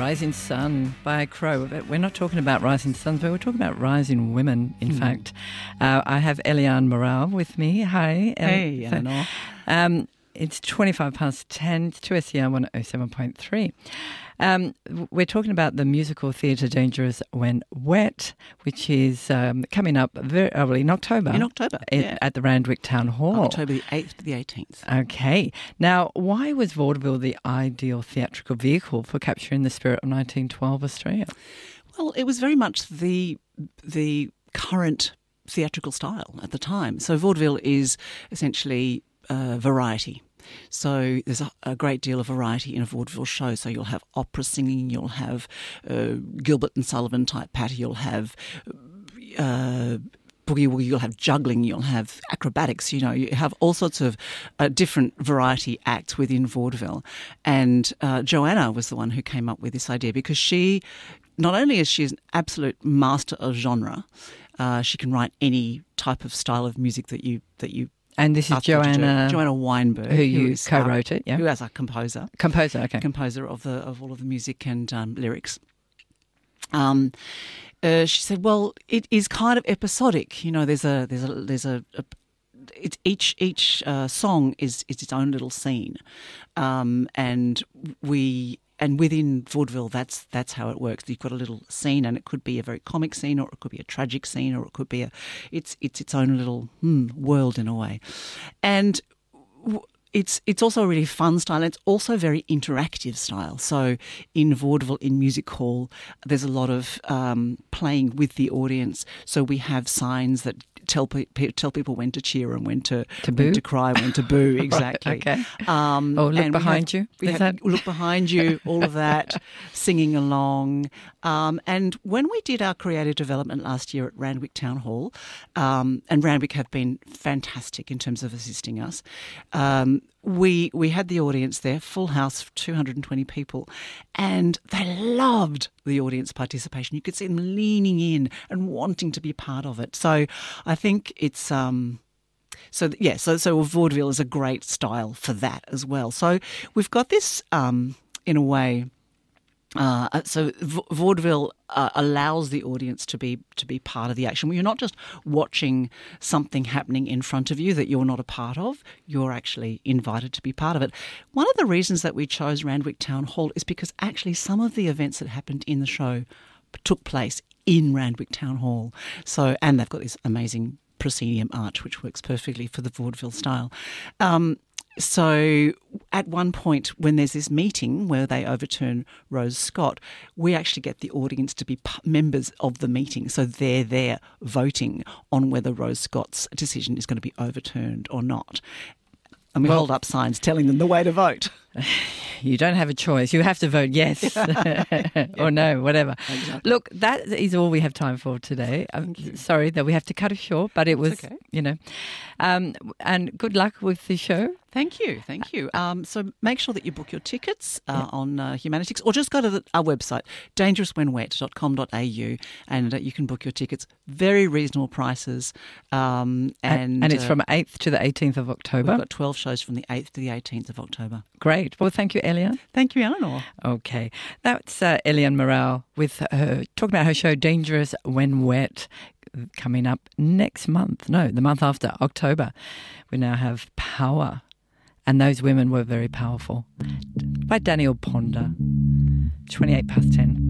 Rising Sun by Crow. But we're not talking about rising suns, but we're talking about rising women, in fact. I have Eliane Morale with me. Hi. Hey, Eleanor. It's 10:25. It's 2SER 107.3. We're talking about the musical theatre Dangerous When Wet, which is coming up very early in October. At the Randwick Town Hall. October the 8th to the 18th. Okay. Now, why was vaudeville the ideal theatrical vehicle for capturing the spirit of 1912 Australia? Well, it was very much the current theatrical style at the time. So vaudeville is essentially variety. So there's a great deal of variety in a vaudeville show. So you'll have opera singing, you'll have Gilbert and Sullivan type patter, you'll have boogie woogie, you'll have juggling, you'll have acrobatics. You have all sorts of different variety acts within vaudeville. And Joanna was the one who came up with this idea because she, not only is she an absolute master of genre, she can write any type of style of music that you. And this is Joanna Weinberg, who you co-wrote it, yeah. Who is a composer. Okay. Composer of all of the music and lyrics. She said, "Well, it is kind of episodic. Each song is its own little scene, and within vaudeville, that's how it works. You've got a little scene, and it could be a very comic scene, or it could be a tragic scene, or it could be it's its own little world in a way, and it's also a really fun style. It's also a very interactive style. So in vaudeville, in music hall, there's a lot of playing with the audience. So we have signs that tell people when to cheer and when to cry, when to boo. Exactly. Okay. Look behind you. Look behind you. All of that, singing along. And when we did our creative development last year at Randwick Town Hall, and Randwick have been fantastic in terms of assisting us. We had the audience there, full house, 220 people, and they loved the audience participation. You could see them leaning in and wanting to be part of it. So I think it's so vaudeville is a great style for that as well. So we've got this in a way. So vaudeville allows the audience to be part of the action. You're not just watching something happening in front of you that you're not a part of. You're actually invited to be part of it. One of the reasons that we chose Randwick Town Hall is because actually some of the events that happened in the show took place in Randwick Town Hall. So, and they've got this amazing proscenium arch which works perfectly for the vaudeville style. So at one point when there's this meeting where they overturn Rose Scott, we actually get the audience to be members of the meeting. So they're there voting on whether Rose Scott's decision is going to be overturned or not. And we hold up signs telling them the way to vote. You don't have a choice. You have to vote yes or no, whatever. Exactly. Look, that is all we have time for today. I'm sorry that we have to cut it short, but it was, okay. And good luck with the show. Thank you. So make sure that you book your tickets on Humanitix, or just go to our website, dangerouswhenwet.com.au, and you can book your tickets. Very reasonable prices. And it's from 8th to the 18th of October. We've got 12 shows from the 8th to the 18th of October. Great. Well, thank you, Eliane. Thank you, Eleanor. Okay. That's Eliane Morale with her talking about her show Dangerous When Wet, coming up next month. No, the month after, October. We now have Power. And those women were very powerful. By Daniel Ponder. 10:28.